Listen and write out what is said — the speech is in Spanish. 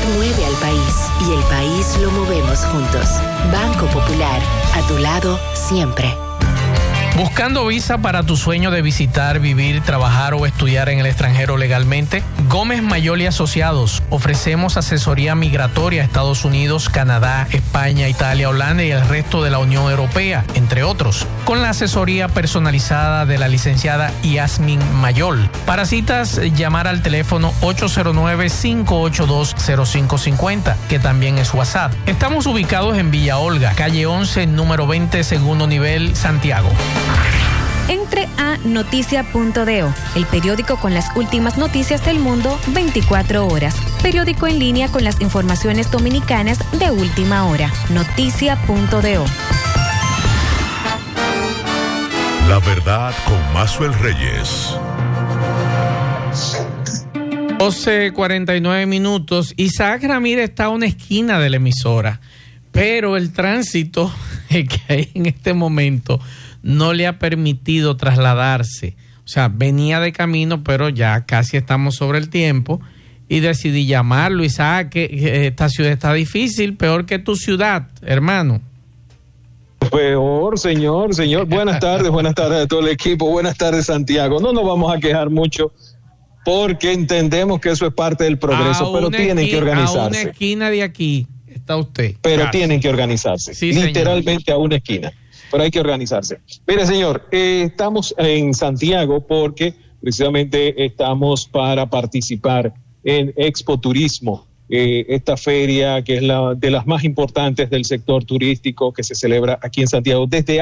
mueve al país y el país lo movemos juntos. Banco Popular, a tu lado siempre. ¿Buscando visa para tu sueño de visitar, vivir, trabajar o estudiar en el extranjero legalmente? Gómez Mayol y Asociados. Ofrecemos asesoría migratoria a Estados Unidos, Canadá, España, Italia, Holanda y el resto de la Unión Europea, entre otros, con la asesoría personalizada de la licenciada Yasmin Mayol. Para citas, llamar al teléfono 809-582-0550, que también es WhatsApp. Estamos ubicados en Villa Olga, calle 11, número 20, segundo nivel, Santiago. Entre a noticia.do, el periódico con las últimas noticias del mundo 24 horas. Periódico en línea con las informaciones dominicanas de última hora. Noticia.do. La verdad con Maxwell Reyes. 12:49 minutos. Isaac Ramírez está a una esquina de la emisora, pero el tránsito que hay en este momento no le ha permitido trasladarse. O sea, venía de camino, pero ya casi estamos sobre el tiempo y decidí llamarlo. Isaac, que esta ciudad está difícil, peor que tu ciudad, hermano. Peor, señor. Buenas tardes a todo el equipo. Buenas tardes, Santiago. No nos vamos a quejar mucho porque entendemos que eso es parte del progreso, pero tienen que organizarse. A una esquina de aquí está usted. Pero gracias. Tienen que organizarse, sí, literalmente señor. A una esquina. Pero hay que organizarse. Mire, señor, estamos en Santiago porque precisamente estamos para participar en Expo Turismo, esta feria que es la de las más importantes del sector turístico que se celebra aquí en Santiago desde